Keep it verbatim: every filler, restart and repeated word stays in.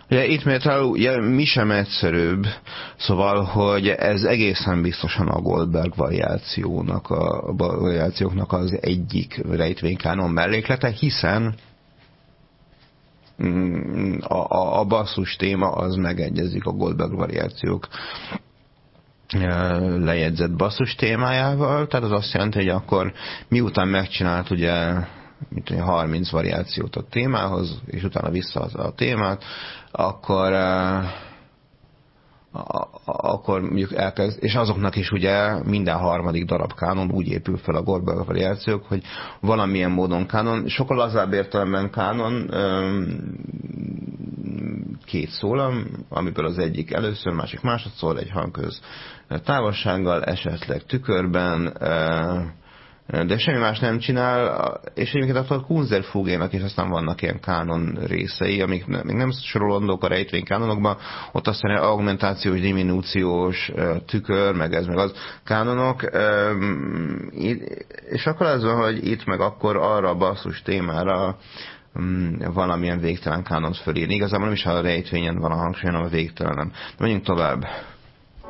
Ugye itt miért ugye, mi sem egyszerűbb, szóval, hogy ez egészen biztosan a Goldberg variációnak, a variációknak az egyik rejtvénykánon melléklete, hiszen a, a, a basszus téma az megegyezik a Goldberg variációk lejegyzett basszus témájával, tehát az azt jelenti, hogy akkor miután megcsinált ugye mint ugye harminc variációt a témához, és utána visszahozza a témát, akkor akkor mondjuk elkezd, és azoknak is ugye minden harmadik darab kánon úgy épül fel a Goldberg variációk, hogy valamilyen módon kánon, sokkal lazább értelemben kánon két szólam, amiből az egyik először, másik másodszor, egy hangköz távolsággal, esetleg tükörben, de semmi más nem csinál, és egyébként a Kunzerfugénak is aztán vannak ilyen kánon részei, amik még nem sorolandók a rejtvény kánonokban, ott aztán augmentációs, diminúciós, tükör, meg ez, meg az kánonok, és akkor az van, hogy itt meg akkor arra a basszus témára valamilyen végtelen kánont fölírni. Igazából nem is a rejtvényen van a hangsúly, hanem a végtelenem. Menjünk tovább.